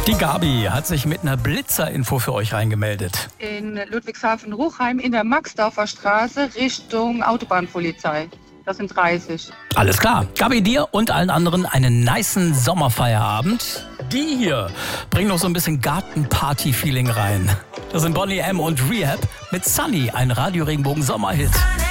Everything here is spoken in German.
Die Gabi hat sich mit einer Blitzerinfo für euch reingemeldet. In Ludwigshafen-Ruchheim in der Maxdorfer Straße Richtung Autobahnpolizei. Das sind 30. Alles klar. Gabi, dir und allen anderen einen nicen Sommerfeierabend. Die hier bringen noch so ein bisschen Gartenparty-Feeling rein. Das sind Boney M. und Rehab mit Sunny, ein Radio-Regenbogen-Sommerhit.